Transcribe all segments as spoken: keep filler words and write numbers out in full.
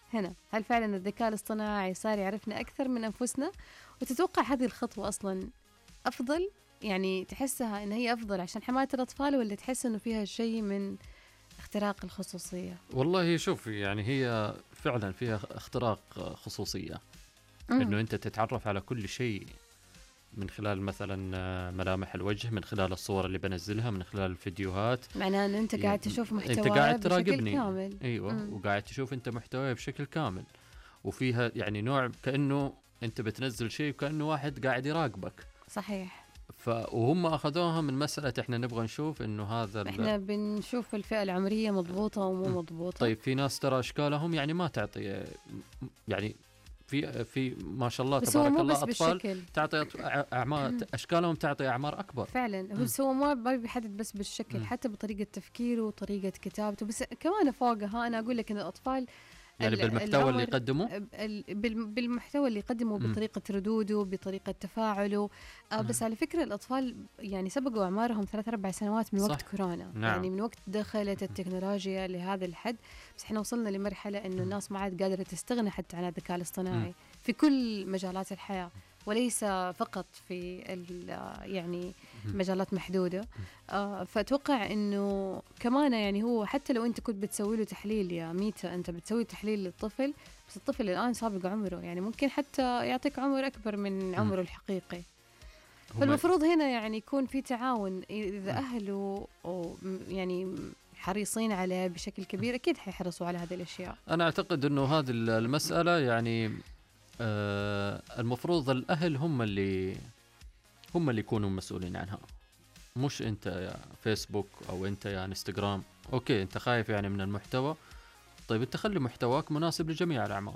هنا، هل فعلا الذكاء الاصطناعي صار يعرفنا أكثر من أنفسنا؟ وتتوقع هذه الخطوة أصلا أفضل، يعني تحسها إن هي أفضل عشان حماية الأطفال، ولا تحس إنه فيها شيء من اختراق الخصوصية؟ والله شوف، يعني هي فعلا فيها اختراق خصوصية، مم. إنه أنت تتعرف على كل شيء من خلال مثلا ملامح الوجه، من خلال الصور اللي بنزلها، من خلال الفيديوهات. معناه أن أنت قاعد تشوف محتوى أنت قاعد بشكل تراقبني. كامل. أيوة. مم. وقاعد تشوف أنت محتوى بشكل كامل، وفيها يعني نوع كأنه أنت بتنزل شيء وكأنه واحد قاعد يراقبك. صحيح. ف... وهم أخذوها من مسألة إحنا نبغى نشوف إنه هذا إحنا بنشوف الفئة العمرية مضبوطة ومو مضبوطة. طيب في ناس ترى أشكالهم يعني ما تعطي، يعني في في ما شاء الله تبارك الله أطفال بالشكل. تعطي أعمار أشكالهم تعطي أعمار أكبر فعلا. بس هو ما بيحدد بس بالشكل، م. حتى بطريقة تفكيره وطريقة كتابته. بس كمان فوقها أنا أقول لك إن الأطفال يعني بالمحتوى اللي يقدمه، بالمحتوى اللي يقدمه بطريقة ردوده، بطريقة تفاعله. آه بس على فكرة الأطفال يعني سبقوا أعمارهم ثلاث أربع سنوات من وقت كورونا. نعم. يعني من وقت دخلت التكنولوجيا لهذا الحد. بس إحنا وصلنا لمرحلة إنه الناس ما عاد قادرة تستغنى حتى عن الذكاء الاصطناعي في كل مجالات الحياة، وليس فقط في يعني مجالات محدودة. آه فأتوقع إنه كمان يعني هو حتى لو أنت كنت بتسوي له تحليل يا ميتا، أنت بتسوي تحليل للطفل، بس الطفل الآن سابق عمره، يعني ممكن حتى يعطيك عمر أكبر من عمره الحقيقي. فالمفروض هنا يعني يكون في تعاون. إذا أهله يعني حريصين عليه بشكل كبير أكيد حيحرصوا على هذه الأشياء. أنا أعتقد أنه هذه المسألة يعني آه المفروض الأهل هم اللي هم اللي يكونوا مسؤولين عنها، مش أنت يا فيسبوك أو أنت يا انستغرام. أوكي أنت خايف يعني من المحتوى، طيب أنت خلي محتواك مناسب لجميع الأعمار.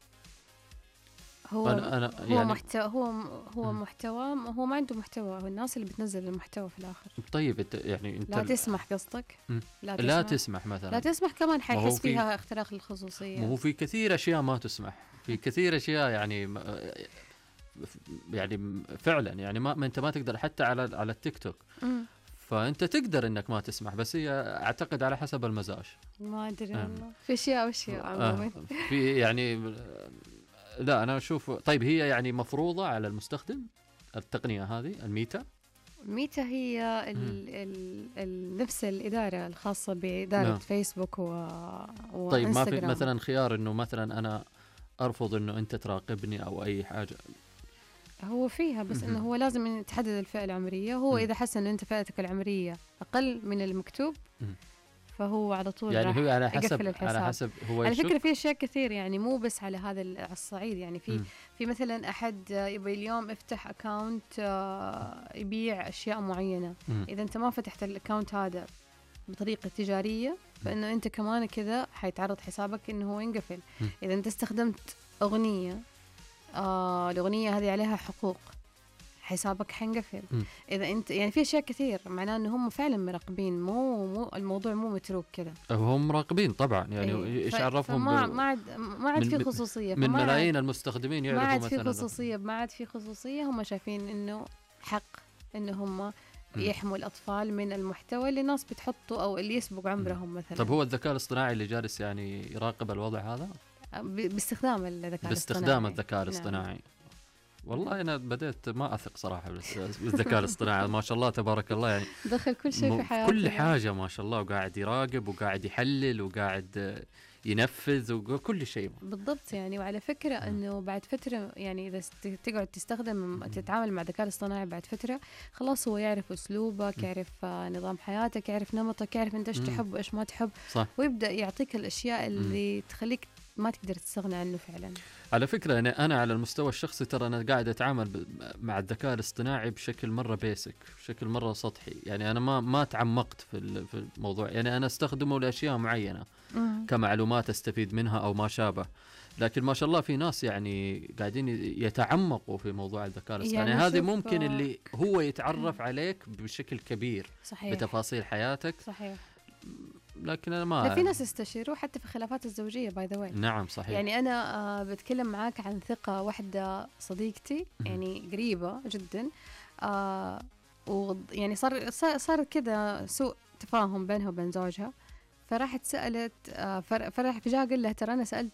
هو أنا أنا هو يعني محتوى هو هو م. محتوى هو ما عنده محتوى، هو الناس اللي بتنزل المحتوى في الآخر. طيب انت يعني انت لا تسمح قصدك؟ لا تسمح. لا تسمح مثلا، لا تسمح كمان حيحس فيها اختراق الخصوصية. ما هو في كثير أشياء ما تسمح، في كثير أشياء يعني يعني فعلا يعني ما, ما انت ما تقدر حتى على على التيك توك. م. فانت تقدر انك ما تسمح، بس هي اعتقد على حسب المزاج. ما ادري والله. في اشياء واشياء عموما. في يعني لا أنا أشوف. طيب هي يعني مفروضة على المستخدم التقنية هذه الميتا؟ الميتا هي ال ال ال نفس الإدارة الخاصة بإدارة لا. فيسبوك و... وإنستغرام. طيب ما في مثلا خيار إنه مثلا أنا أرفض إنه أنت تراقبني أو أي حاجة؟ هو فيها بس إنه هو لازم تحدد الفئة العمرية. هو إذا حس إنه أنت فئتك العمرية أقل من المكتوب فهو على طول يعني هو على حسب على حسب هو على فكرة في أشياء كثير يعني مو بس على هذا الصعيد. يعني في م. في مثلا أحد يبغى اليوم افتح أكاونت يبيع أشياء معينة، م. إذا أنت ما فتحت الأكاونت هذا بطريقة تجارية فإنه أنت كمان كذا حيتعرض حسابك إنه هو ينقفل. م. إذا أنت استخدمت أغنية آه الأغنية هذه عليها حقوق حسابك حنقفل. م. إذا أنت يعني في أشياء كثير، معناه إنه هم فعلا مراقبين، مو مو الموضوع مو متروك كذا. هم مراقبين طبعا يعني إيش عرفهم ما ما عاد ما عاد في خصوصية من ملايين المستخدمين يعرفوا ما عاد مثلا في خصوصية ما عاد في خصوصية. هم شايفين إنه حق إنه هم يحموا الأطفال من المحتوى اللي الناس بتحطه أو اللي يسبق عمرهم مثلا. طب هو الذكاء الاصطناعي اللي جالس يعني يراقب الوضع هذا باستخدام الذكاء الاصطناعي باستخدام الذكاء الاصطناعي. نعم. والله أنا بدأت ما أثق صراحة بالذكاء الاصطناعي. ما شاء الله تبارك الله يعني دخل كل شيء في حياتنا، كل حاجة ما شاء الله، وقاعد يراقب وقاعد يحلل وقاعد ينفذ وكل شيء بالضبط. يعني وعلى فكرة أنه بعد فترة يعني إذا تقعد تستخدم تتعامل مع الذكاء الاصطناعي بعد فترة خلاص هو يعرف أسلوبك، يعرف نظام حياتك، يعرف نمطك، يعرف أنت إيش تحب وإيش ما تحب. صح. ويبدأ يعطيك الأشياء اللي تخليك ما تقدر تستغنى عنه فعلا. على فكرة أنا أنا على المستوى الشخصي ترى أنا قاعد أتعامل مع الذكاء الاصطناعي بشكل مرة بيسك، بشكل مرة سطحي. يعني أنا ما ما تعمقت في في الموضوع. يعني أنا أستخدمه لأشياء معينة م- كمعلومات أستفيد منها أو ما شابه. لكن ما شاء الله في ناس يعني قاعدين يتعمقوا في موضوع الذكاء الاصطناعي. يعني هذه ممكن اللي هو يتعرف عليك بشكل كبير. صحيح. بتفاصيل حياتك. صحيح. لكن أنا ما في ناس استشيروا حتى في خلافات الزوجية باي ذا واي. نعم صحيح. يعني أنا آه بتكلم معاك عن ثقة واحدة صديقتي يعني قريبة جدا، آه ويعني صار صار كذا سوء تفاهم بينها وبين زوجها، فراحت سألت آه فراح جاء قال لها ترى أنا سألت